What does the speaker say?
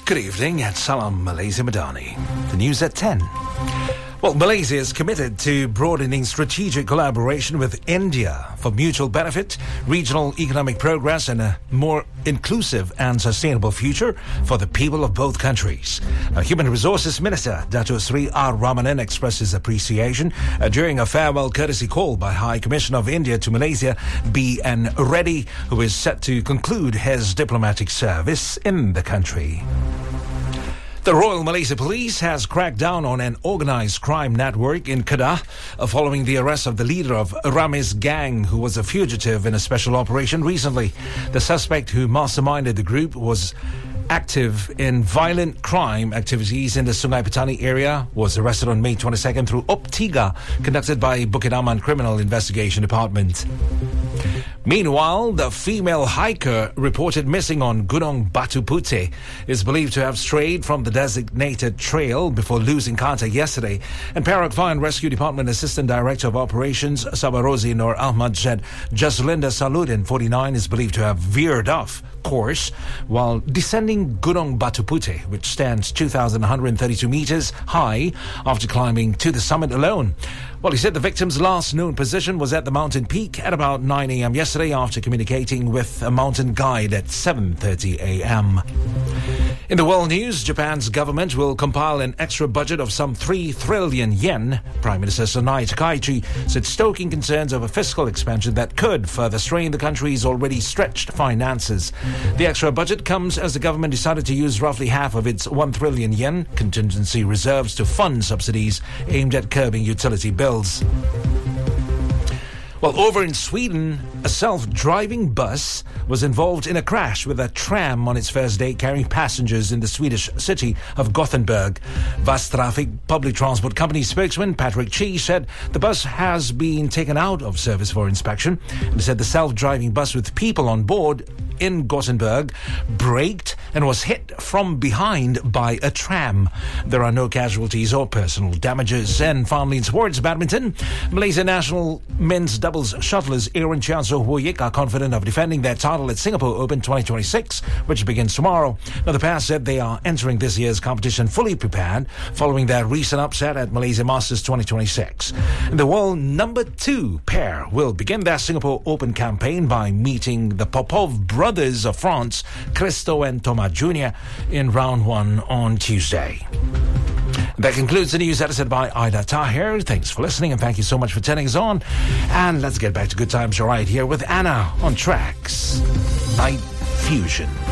Good evening and Salam Malaysia Madani. The news at 10. Well, Malaysia is committed to broadening strategic collaboration with India for mutual benefit, regional economic progress and a more inclusive and sustainable future for the people of both countries. Human Resources Minister Dato Sri R. Ramanan expressed his appreciation during a farewell courtesy call by High Commissioner of India to Malaysia, B.N. Reddy, who is set to conclude his diplomatic service in the country. The Royal Malaysia Police has cracked down on an organised crime network in Kedah following the arrest of the leader of Ramis gang, who was a fugitive in a special operation recently. The suspect who masterminded the group was active in violent crime activities in the Sungai Petani area, was arrested on May 22nd through Optiga, conducted by Bukit Aman Criminal Investigation Department. Meanwhile, the female hiker reported missing on Gunung Batu Putih is believed to have strayed from the designated trail before losing contact yesterday. And Perak Fire and Rescue Department Assistant Director of Operations Sabarozi Nur Ahmad said Jaslinda Saludin, 49, is believed to have veered off course while descending Gunung Batu Putih, which stands 2,132 meters high, after climbing to the summit alone. Well, he said the victim's last known position was at the mountain peak at about 9 a.m. yesterday after communicating with a mountain guide at 7:30 a.m. In the world news, Japan's government will compile an extra budget of some 3 trillion yen. Prime Minister Sonai Takaichi said, stoking concerns over fiscal expansion that could further strain the country's already stretched finances. The extra budget comes as the government decided to use roughly half of its 1 trillion yen contingency reserves to fund subsidies aimed at curbing utility bills. Well, over in Sweden, a self-driving bus was involved in a crash with a tram on its first day carrying passengers in the Swedish city of Gothenburg. Västtrafik public transport company spokesman Patrick Chi said the bus has been taken out of service for inspection. He said the self-driving bus with people on board in Gothenburg braked and was hit from behind by a tram. There are no casualties or personal damages. And finally, in sports badminton, Malaysia national men's doubles shuttlers Aaron Chianso Huoyik are confident of defending their title at Singapore Open 2026, which begins tomorrow. Now, the pair said they are entering this year's competition fully prepared following their recent upset at Malaysia Masters 2026. And the world number 2 pair will begin their Singapore Open campaign by meeting the Popov brothers of France, Christo and Thomas Jr., in round 1 on Tuesday. That concludes the news edited by Ida Tahir. Thanks for listening and thank you so much for turning us on. And let's get back to good times right here with Anna on Tracks Night Fusion.